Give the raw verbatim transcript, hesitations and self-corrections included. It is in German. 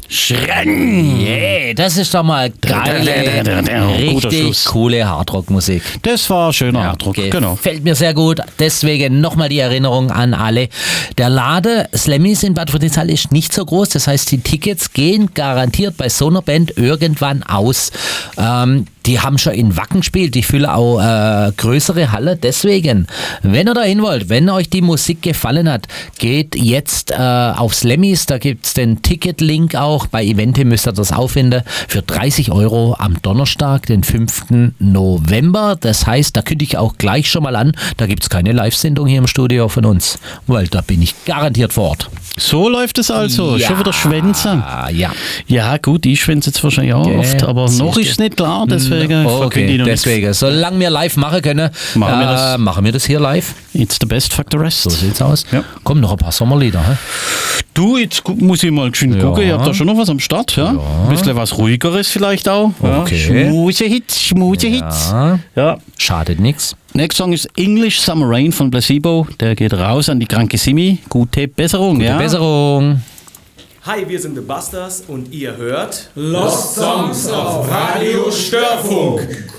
Schrenn! Yeah, das ist doch mal geile, richtig coole Hardrock-Musik. Das war schöner Ja, Hardrock, okay. genau. Fällt mir sehr gut. Deswegen nochmal die Erinnerung an alle. Der Laden Slammies in Bad Friedrichsthal ist nicht so groß. Das heißt, die Tickets gehen garantiert bei so einer Band irgendwann aus. Ähm, die haben schon in Wacken gespielt. Die füllen auch äh, größere Halle. Deswegen, wenn ihr da hin wollt, wenn euch die Musik gefallen hat, geht jetzt äh, auf Slammies. Da gibt es den Ticket-Link auch. Bei Evente müsst ihr das auffinden. Für dreißig Euro am Donnerstag, den fünften November. Das heißt, da kündige ich auch gleich schon mal an. Da gibt es keine Live-Sendung hier im Studio von uns. Weil da bin ich garantiert vor Ort. So läuft es also. Ja. Schon wieder schwänzen. Ja. Ja, gut, ich schwänze jetzt wahrscheinlich auch Okay. oft, aber noch Siehst ist es nicht klar, deswegen Okay, verkünde ich noch nichts. deswegen. Solange wir live machen können, Machen wir äh, das. machen wir das hier live. It's the best fuck the rest. So sieht's aus. Ja. Kommen noch ein paar Sommerlieder. Hä? Du, jetzt gu- muss ich mal schön Ja. gucken. Ihr habt da schon noch was am Start, ja? Ein bisschen was Ruhigeres vielleicht auch. Okay. Ja. Schmusehits, Schmusehits. Ja. Ja. Schadet nichts. Next Song ist English Summer Rain von Placebo. Der geht raus an die kranke Simi. Gute Besserung, Gute ja? Besserung. Hi, wir sind The Busters und ihr hört Lost Songs auf Radio Störfunk.